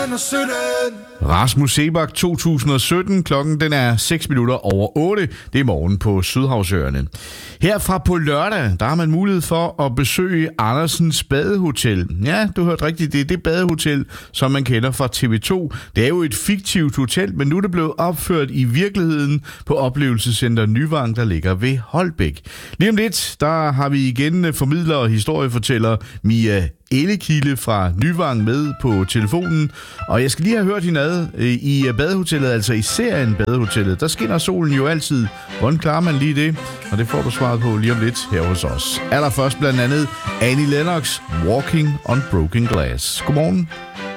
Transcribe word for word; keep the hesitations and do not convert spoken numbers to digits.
sytten. Rasmus Seebach to tusind og sytten. Klokken den er seks minutter over otte. Det er morgen på Sydhavsøerne. Herfra på lørdag, der har man mulighed for at besøge Andersens Badehotel. Ja, du hørte rigtigt, det er det badehotel, som man kender fra T V to. Det er jo et fiktivt hotel, men nu er det blevet opført i virkeligheden på oplevelsescenter Nyvang, der ligger ved Holbæk. Lige om lidt, der har vi igen formidler og historiefortæller Mia Ellekilde fra Nyvang med på telefonen. Og jeg skal lige have hørt hende ad i badehotellet, altså i serien Badehotellet. Der skinner solen jo altid. Hvordan klarer man lige det? Og det får du svaret på lige om lidt her hos os. Allerførst blandt andet Annie Lennox, Walking on Broken Glass. Godmorgen.